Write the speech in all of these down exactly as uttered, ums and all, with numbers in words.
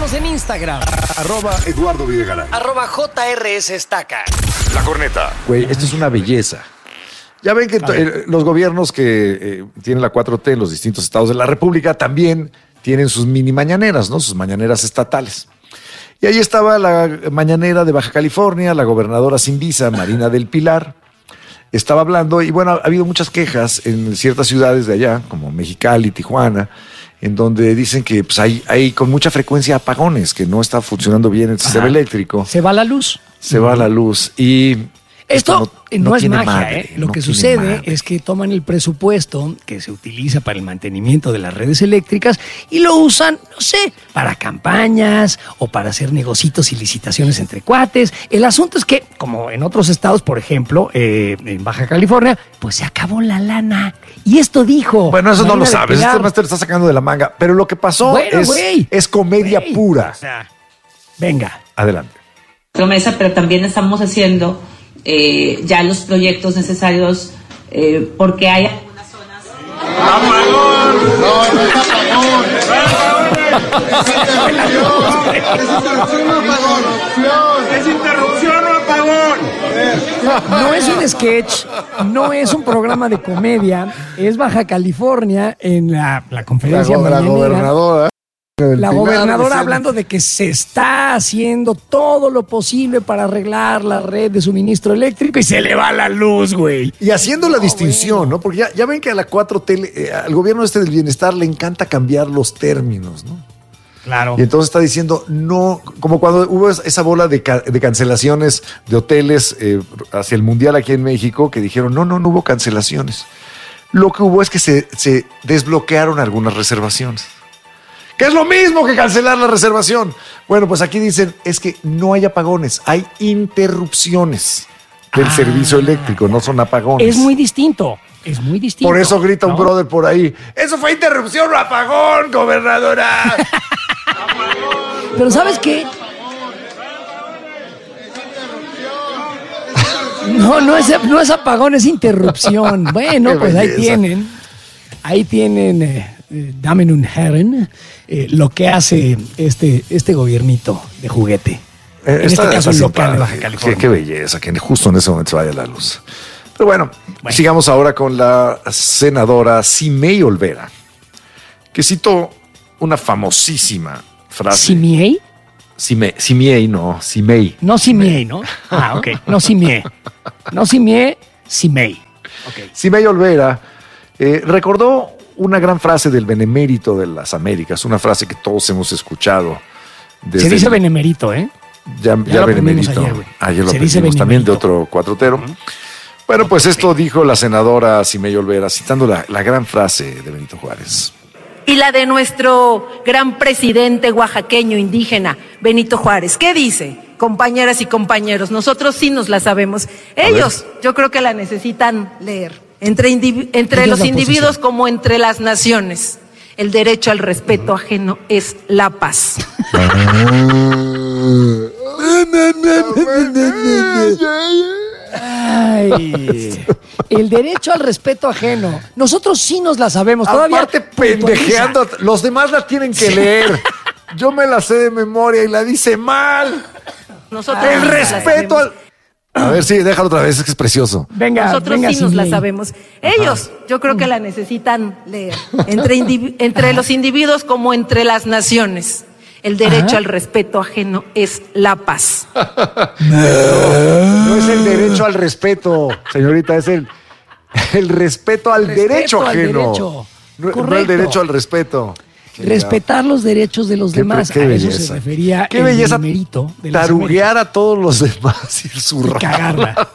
Síguenos en Instagram. Arroba Eduardo Videgaray. Arroba J R S Estaca. La Corneta. Güey, esto es una belleza. Ya ven que eh, los gobiernos que eh, tienen la cuatro T en los distintos estados de la República también tienen sus mini mañaneras, ¿no? Sus mañaneras estatales. Y ahí estaba la mañanera de Baja California, la gobernadora sin visa, Marina del Pilar. Estaba hablando, y bueno, ha habido muchas quejas en ciertas ciudades de allá, como Mexicali, Tijuana, en donde dicen que pues, hay, hay con mucha frecuencia apagones, que no está funcionando bien el sistema Ajá. eléctrico. Se va la luz. Se va la luz. Y esto no, no, no es magia, madre, ¿eh? Lo no que sucede madre. es que toman el presupuesto que se utiliza para el mantenimiento de las redes eléctricas y lo usan, no sé, para campañas o para hacer negocitos y licitaciones entre cuates. El asunto es que, como en otros estados, por ejemplo, eh, en Baja California, pues se acabó la lana. Y esto dijo... Bueno, eso Marina no lo sabes, este máster está sacando de la manga. Pero lo que pasó bueno, es, wey, es comedia wey, pura. O sea, venga. Adelante. Promesa, pero también estamos haciendo... Eh, ya los proyectos necesarios eh, porque hay algunas zonas. ¡Apagón! No, no es apagón. Es interrupción o apagón. Es interrupción o apagón. No es un sketch, no es un programa de comedia, es Baja California en la, la conferencia La, la gobernadora. La gobernadora hablando de que se está haciendo todo lo posible para arreglar la red de suministro eléctrico y se le va la luz, güey. Y haciendo la no, distinción, bueno. ¿no? Porque ya, ya ven que a la cuatro T, eh, al gobierno este del bienestar le encanta cambiar los términos, ¿no? Claro. Y entonces está diciendo, no, como cuando hubo esa bola de, ca- de cancelaciones de hoteles eh, hacia el Mundial aquí en México, que dijeron, no, no, no hubo cancelaciones. Lo que hubo es que se, se desbloquearon algunas reservaciones. Que es lo mismo que cancelar la reservación. Bueno, pues aquí dicen, es que no hay apagones, hay interrupciones del ah, servicio eléctrico, no son apagones. Es muy distinto, es muy distinto. Por eso grita ¿no? un brother por ahí, eso fue interrupción o apagón, gobernadora. Pero ¿sabes qué? No, no es, no es apagón, es interrupción. Bueno, pues ahí tienen, ahí tienen... Eh, Eh, Damen und Herren, eh, lo que hace este, este gobiernito de juguete. Eh, en este caso local de Baja California. Qué, qué belleza, que justo en ese momento se vaya la luz. Pero bueno, bueno, sigamos ahora con la senadora Simei Olvera, que citó una famosísima frase. ¿Simiei? Simei, Simiei, no, Simei. No Simiei, ¿no? Ah, ok, no Simiei. No Simiei, Simei. Okay. Simei Olvera eh, recordó una gran frase del benemérito de las Américas, una frase que todos hemos escuchado. Se dice el, benemérito, ¿eh? Ya, ya, ya benemérito. Ayer, ayer lo aprendimos también de otro cuatrotero. Uh-huh. Bueno, pues esto dijo la senadora Simei Olvera, citando la, la gran frase de Benito Juárez. Y la de nuestro gran presidente oaxaqueño indígena, Benito Juárez. ¿Qué dice? Compañeras y compañeros, nosotros sí nos la sabemos. Ellos, yo creo que la necesitan leer. Entre, indiv- entre los individuos como entre las naciones. El derecho al respeto ajeno es la paz. Ay, el derecho al respeto ajeno. Nosotros sí nos la sabemos. Todavía aparte pendejeando, los demás la tienen que leer. Yo me la sé de memoria y la dice mal. Nosotros el sí respeto al... A ver, sí, déjalo otra vez, es que es precioso. Venga, nosotros venga, sí nos sí, la ley. sabemos. Ellos, Ajá. yo creo que la necesitan leer. Entre, indiv- entre los individuos como entre las naciones. El derecho Ajá. al respeto ajeno es la paz. No, no es el derecho al respeto, señorita, es el, el respeto al respeto derecho ajeno. Al derecho. No, no el derecho al respeto. Respetar los derechos de los qué, demás. Qué a belleza. eso se refería qué el belleza mérito de taruguear a todos los demás y zurrar. Y cagarla.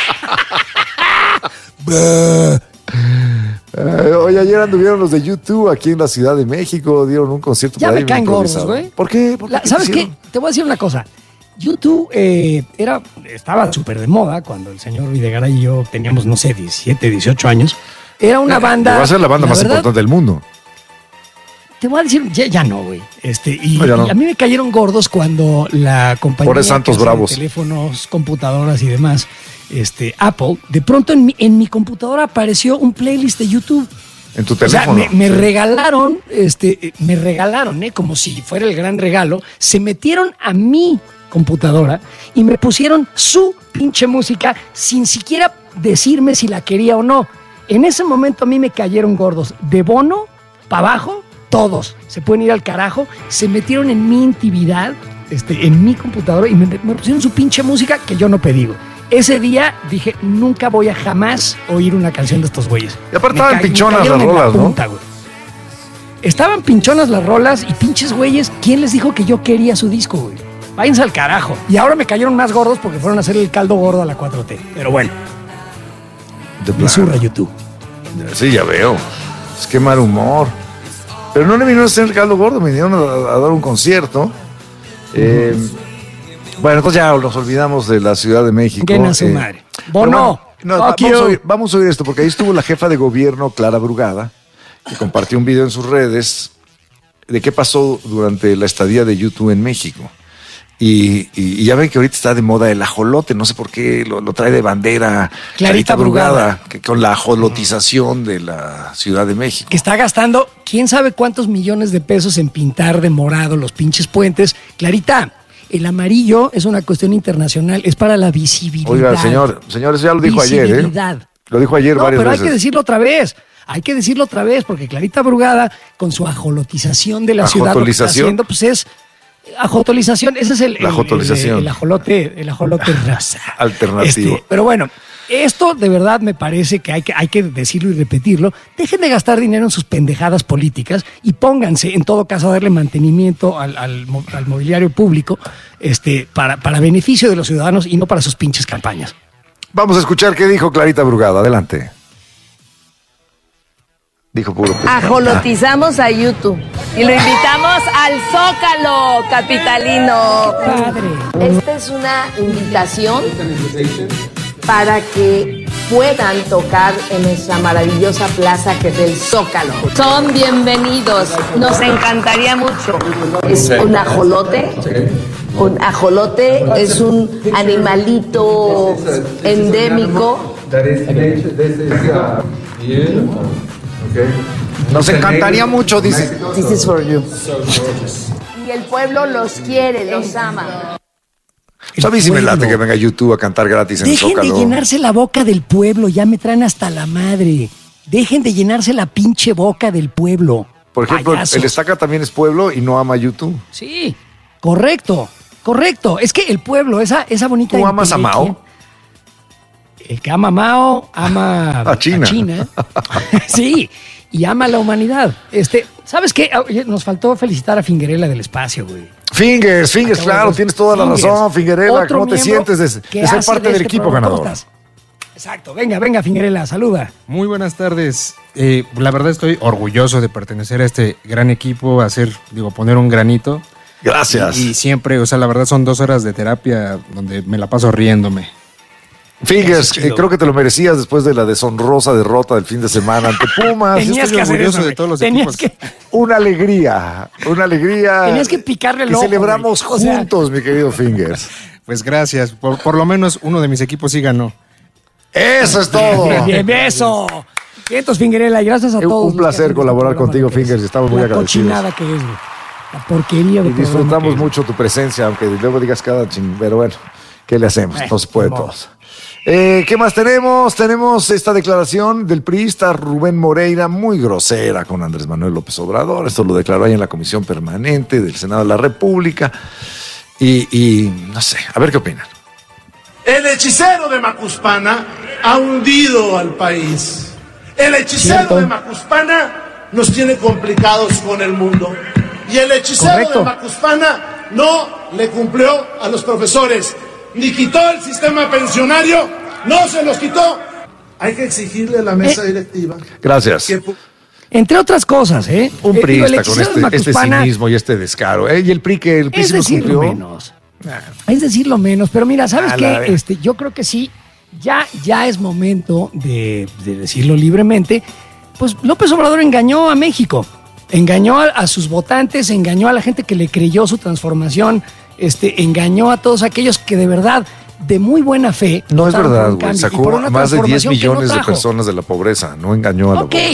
eh, oye, ayer anduvieron los de YouTube aquí en la Ciudad de México, dieron un concierto. Ya me caen gordos, güey. ¿Por qué? ¿Por qué? La, ¿Qué ¿Sabes hicieron? qué? Te voy a decir una cosa. YouTube eh, era, estaba súper de moda cuando el señor Videgaray y yo teníamos, no sé, diecisiete, dieciocho años. Era una banda... Va a ser la banda la más verdad, importante del mundo. Te voy a decir, ya, ya no, güey. Este, y, no, no. y a mí me cayeron gordos cuando la compañía Por Santos Bravos. teléfonos, computadoras y demás, este, Apple, de pronto en mi, en mi computadora apareció un playlist de YouTube En tu O sea, teléfono. me, me Sí. regalaron, este, me regalaron, ¿eh? Como si fuera el gran regalo. Se metieron a mi computadora y me pusieron su pinche música sin siquiera decirme si la quería o no. En ese momento a mí me cayeron gordos. De Bono para abajo, todos. Se pueden ir al carajo. Se metieron en mi intimidad, este, en mi computadora y me, me pusieron su pinche música que yo no pedí, güey. Ese día dije, nunca voy a jamás oír una canción de estos güeyes. Y aparte Me estaban ca- me pinchonas cayeron las en la rolas, ¿no? punta, güey. Estaban pinchonas las rolas y pinches güeyes, ¿quién les dijo que yo quería su disco, güey? Váyanse al carajo. Y ahora me cayeron más gordos porque fueron a hacer el caldo gordo a la cuatro T. Pero bueno, De me plano. zurra YouTube. Sí, ya veo. Es que mal humor. Pero no le vinieron a hacer el caldo gordo, me vinieron a, a dar un concierto. Eh, bueno, entonces ya nos olvidamos de la Ciudad de México. Que su Eh, madre. pero Bono. bueno, no, Fuck vamos, a you. oír, vamos a oír esto, porque ahí estuvo la jefa de gobierno, Clara Brugada, que compartió un video en sus redes de qué pasó durante la estadía de YouTube en México. Y, y- y ya ven que ahorita está de moda el ajolote, no sé por qué lo, lo trae de bandera Clarita Brugada. que con la ajolotización de la Ciudad de México. Que está gastando quién sabe cuántos millones de pesos en pintar de morado los pinches puentes. Clarita, el amarillo es una cuestión internacional, es para la visibilidad. Oiga, señor, señor, eso ya lo dijo ayer, ¿eh? Visibilidad. Lo dijo ayer No, varias pero veces. hay que decirlo otra vez. Hay que decirlo otra vez, porque Clarita Brugada, con su ajolotización de la ciudad, lo que está ¿Ajotolización? haciendo, pues es ajotolización. Ese es el, La el- ajotolización. el- el ajolote, el ajolote rosa. Alternativo. Este, pero bueno, esto de verdad me parece que hay, que hay que decirlo y repetirlo. Dejen de gastar dinero en sus pendejadas políticas y pónganse, en todo caso, a darle mantenimiento al, al mo- al mobiliario público este, para, para beneficio de los ciudadanos y no para sus pinches campañas. Vamos a escuchar qué dijo Clarita Brugada. Adelante. Dijo puro. pues, Ajolotizamos a YouTube y lo invitamos al Zócalo capitalino. Padre. Esta es una invitación para que puedan tocar en nuestra maravillosa plaza que es el Zócalo. Son bienvenidos, nos encantaría mucho. Es un ajolote. Un ajolote es un animalito endémico. Nos encantaría mucho, dice. This is for you. Y el pueblo los quiere, los ama. Pues a mí sí me late pueblo. que venga YouTube a cantar gratis en Dejen Zócalo. de llenarse la boca del pueblo, ya me traen hasta la madre. Dejen de llenarse la pinche boca del pueblo. Por ejemplo, Payasos. el Estaca también es pueblo y no ama YouTube. Sí, correcto, correcto. Es que el pueblo, esa, esa bonita... ¿Tú amas a entelequia, Mao? El que ama a Mao, ama A China. Sí, y ama a la humanidad. Este, ¿sabes qué? Oye, nos faltó felicitar a Fingerella del espacio, güey. Fingers, Fingers, Acabo de claro, ver. tienes toda la Fingers, razón, Fingerella. otro ¿Cómo te miembro sientes de, que de ser hace parte de del este equipo programa? ganador? ¿Cómo estás? Exacto, venga, venga, Fingerella, saluda. Muy buenas tardes. Eh, la verdad estoy orgulloso de pertenecer a este gran equipo, hacer, digo, poner un granito. Gracias. Y, y siempre, o sea, la verdad son dos horas de terapia donde me la paso riéndome. Fingers, Eso es chido. eh, creo que te lo merecías después de la deshonrosa derrota del fin de semana ante Pumas. Tenías estoy que hacer orgulloso eso, de güey. todos los Tenías equipos. que... Una alegría, una alegría. Tenías que picarle el que ojo, celebramos güey. O sea- juntos, mi querido Fingers. Pues gracias. Por, por lo menos uno de mis equipos sí ganó. Eso es todo. Bien, bien, beso. Vientos, Fingerella, y gracias a Un- todos. un los que placer hacen este colaborar programa, contigo, lo que es. Fingers, y estamos muy La agradecidos. cochinada que es, güey. La porquería de Y programa que disfrutamos es. mucho tu presencia, aunque luego digas cada ching, pero bueno, ¿qué le hacemos? Eh, No se puede ni modo. todos. Eh, ¿Qué más tenemos? Tenemos esta declaración del priista Rubén Moreira, muy grosera con Andrés Manuel López Obrador. Esto lo declaró ahí en la Comisión Permanente del Senado de la República. Y, y no sé, a ver qué opinan. El hechicero de Macuspana ha hundido al país. El hechicero Cierto. de Macuspana nos tiene complicados con el mundo. Y el hechicero Correcto. de Macuspana no le cumplió a los profesores, ni quitó el sistema pensionario, no se los quitó. Hay que exigirle a la mesa Eh. directiva Gracias. que pu- Entre otras cosas, ¿eh? Un Eh, digo, el priista con hechicero de este, este Macuspana cinismo y este descaro. ¿eh? Y el P R I que el P R I es sí nos decirlo cumplió. menos. Es decirlo menos, pero mira, ¿sabes A qué? la vez. Este, yo creo que sí, ya, ya es momento de, de decirlo libremente. Pues López Obrador engañó a México, engañó a, a sus votantes, engañó a la gente que le creyó su transformación, este, engañó a todos aquellos que de verdad, de muy buena fe. No es votaron por verdad, un güey. cambio y Sacó por una más de diez transformación que no millones de trajo. personas de la pobreza. No engañó a la Ok, pobreza.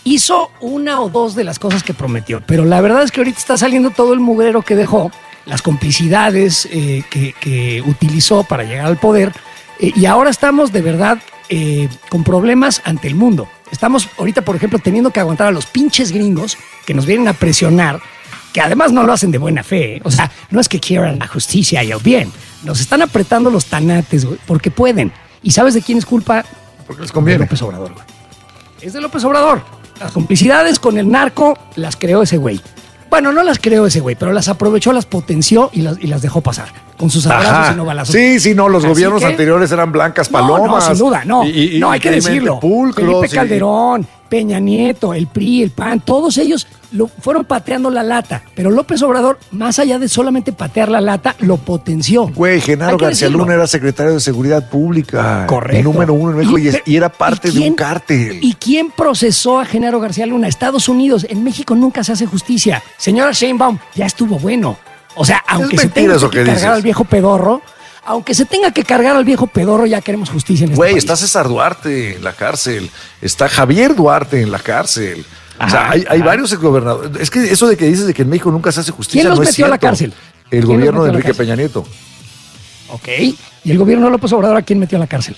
hizo una o dos de las cosas que prometió, pero la verdad es que ahorita está saliendo todo el mugrero que dejó, las complicidades eh, que, que utilizó para llegar al poder, eh, y ahora estamos de verdad eh, con problemas ante el mundo. Estamos ahorita, por ejemplo, teniendo que aguantar a los pinches gringos que nos vienen a presionar, que además no lo hacen de buena fe, ¿eh? O sea, no es que quieran la justicia y el bien, nos están apretando los tanates, güey, porque pueden. ¿Y sabes de quién es culpa? Porque les conviene. De López Obrador, güey. Es de López Obrador. Las complicidades con el narco las creó ese güey. Bueno, no las creó ese güey, pero las aprovechó, las potenció y las, y las dejó pasar. Con sus abrazos Ajá. y no balazos. Sí, sí, no, los Así gobiernos que, anteriores eran blancas no, palomas. No, sin duda, no. Y, y, no, hay que decirlo. Felipe y... Calderón, Peña Nieto, el P R I, el P A N, todos ellos lo fueron pateando la lata. Pero López Obrador, más allá de solamente patear la lata, lo potenció. Güey, Genaro García decirlo. Luna era secretario de Seguridad Pública. Correcto. El número uno en México y, y, y era parte ¿y quién, de un cártel. ¿Y quién procesó a Genaro García Luna? Estados Unidos. En México nunca se hace justicia. Señora Sheinbaum, ya estuvo bueno. O sea, aunque se tenga que, que cargar dices. al viejo pedorro, aunque se tenga que cargar al viejo pedorro, ya queremos justicia en este Güey, país. está César Duarte en la cárcel. Está Javier Duarte en la cárcel. Ajá, o sea, hay, hay ajá. varios exgobernadores. Es que eso de que dices de que en México nunca se hace justicia ¿Quién los no es metió a la cierto. cárcel? El ¿Quién gobierno de los metió a la Enrique cárcel? Peña Nieto. Ok. ¿Y el gobierno de López Obrador a quién metió a la cárcel?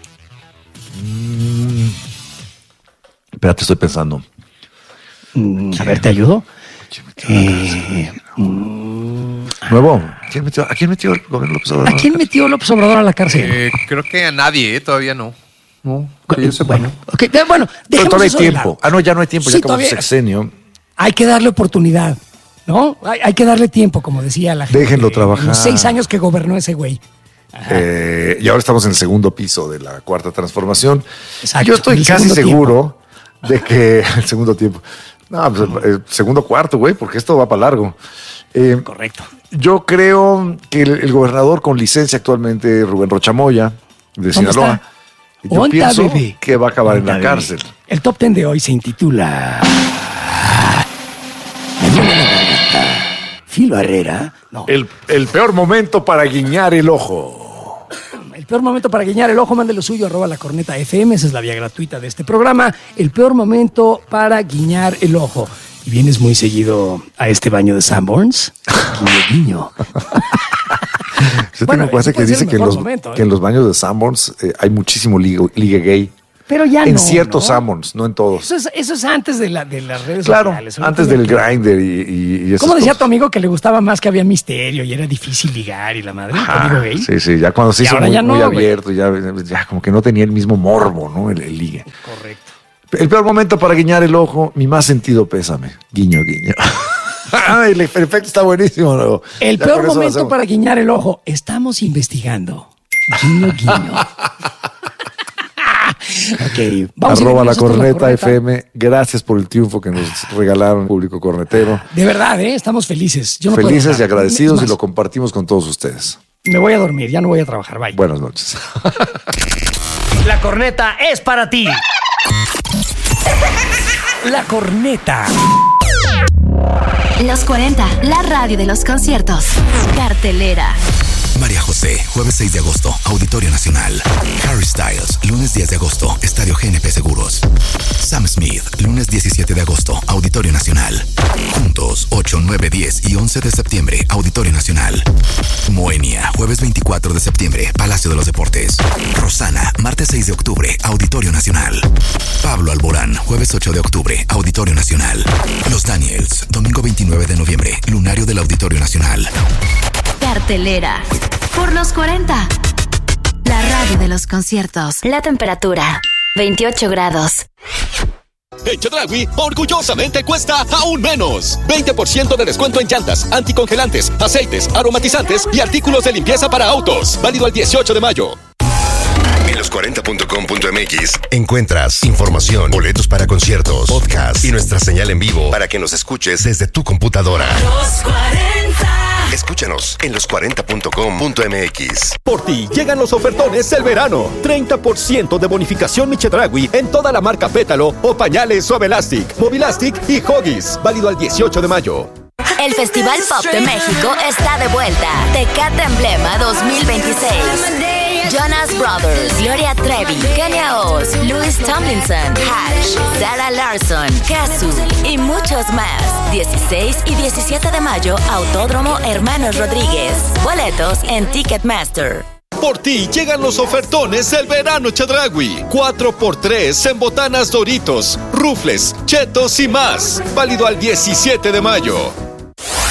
Mm. Espérate, estoy pensando. Mm, a ver, ¿te ayudo? ¿Quién metió a la cárcel? Eh, mm, Nuevo. ¿Quién metió, ¿A quién metió el gobierno de López Obrador? ¿A quién metió López Obrador a la cárcel? Eh, creo que a nadie, ¿eh? Todavía no. No, que yo sepa, bueno, no. okay, de- bueno, Pero dejemos todavía hay eso de tiempo. lado. Ah, no, ya no hay tiempo. Sí, ya acabó su todavía- sexenio. Hay que darle oportunidad, ¿no? Hay, hay que darle tiempo, como decía la gente. Déjenlo trabajar. Los seis años que gobernó ese güey. Eh, y ahora estamos en el segundo piso de la cuarta transformación. Exacto, Yo estoy el casi segundo seguro de que el segundo tiempo. No, pues el, el segundo cuarto, güey, porque esto va para largo. Eh, Correcto. yo creo que el, el gobernador con licencia actualmente, Rubén Rochamoya, de ¿Dónde Sinaloa, está? yo Onta, pienso bebé. que va a acabar en Onta, la bebé. cárcel. El top ten de hoy se intitula Filo Herrera. No. El, el peor momento para guiñar el ojo. El peor momento para guiñar el ojo, mande lo suyo, arroba la corneta F M, esa es la vía gratuita de este programa. El peor momento para guiñar el ojo. ¿Y vienes muy seguido a este baño de Sanborns? Guiño, guiño. Yo Bueno, tengo cuate ese que puede ser dice el que en, mejor los, momento, ¿eh? que en los baños de Sanborns eh, hay muchísimo ligue, ligue gay. Pero ya en no, ciertos ¿no? Sanborns, no en todos. Eso es, eso es antes de, la, de las redes Claro, sociales. antes Ahorita del ya- grinder y, y, y esas ¿Cómo decía cosas. tu amigo que le gustaba más que había misterio y era difícil ligar y la madre? ¿Tu Ajá, amigo gay? sí, sí, ya cuando se Y hizo ahora muy, ya no, muy güey. abierto, ya, ya como que no tenía el mismo morbo, ¿no? El, el ligue. Correcto. El peor momento para guiñar el ojo, mi más sentido pésame. Guiño, guiño. Ay, el efecto está buenísimo, ¿no? El Ya peor con eso lo momento hacemos. para guiñar el ojo. Estamos investigando. Guiño, guiño. Ok, vamos a ir Arroba la nosotros corneta F M. Gracias por el triunfo que nos regalaron, público cornetero. De verdad, ¿eh? Estamos felices. Yo no puedo Felices y dejar. agradecidos Es y más, lo compartimos con todos ustedes. Me voy a dormir, ya no voy a trabajar. Bye. Buenas noches. La corneta es para ti. La corneta. Los cuarenta, la radio de los conciertos. Cartelera. María José, jueves seis de agosto, Auditorio Nacional. Harry Styles, lunes diez de agosto, Estadio G N P Seguros. Sam Smith, lunes diecisiete de agosto, Auditorio Nacional. Juntos, ocho, nueve, diez y once de septiembre, Auditorio Nacional. Moenia, jueves veinticuatro de septiembre, Palacio de los Deportes. Rosana, martes seis de octubre, Auditorio Nacional. Pablo Alborán, jueves ocho de octubre, Auditorio Nacional. Los Daniels, domingo veintinueve de noviembre, Lunario del Auditorio Nacional. Cartelera. Por los cuarenta. La radio de los conciertos. La temperatura, veintiocho grados. En Chedraui, orgullosamente cuesta aún menos. veinte por ciento de descuento en llantas, anticongelantes, aceites, aromatizantes y artículos de limpieza para autos. Válido el dieciocho de mayo. En los cuarenta punto com punto m x encuentras información, boletos para conciertos, podcast y nuestra señal en vivo para que nos escuches desde tu computadora. Los cuarenta. Escúchanos en los cuarenta punto com punto m x. Por ti llegan los ofertones del verano. treinta por ciento de bonificación Chedraui en toda la marca Pétalo o pañales Suavelastic, Movilastic y Huggies. Válido al dieciocho de mayo. El Festival Pop de México está de vuelta. Tecate Emblema dos mil veintiséis. Jonas Brothers, Gloria Trevi, Kenya Oz, Louis Tomlinson, Hash, Sarah Larson, Kazu y muchos más. dieciséis y diecisiete de mayo, Autódromo Hermanos Rodríguez. Boletos en Ticketmaster. Por ti llegan los ofertones del verano Chedraui. cuatro por tres en botanas Doritos, rufles, chetos y más. Válido al diecisiete de mayo.